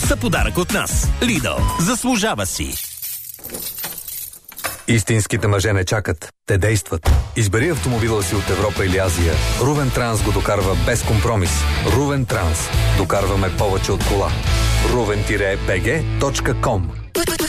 За подарък от нас. Lidl. Заслужава си. Истинските мъже не чакат. Те действат. Избери автомобила си от Европа или Азия. Рувен Транс го докарва без компромис. Рувен Транс. Докарваме повече от кола. ruven-bg.com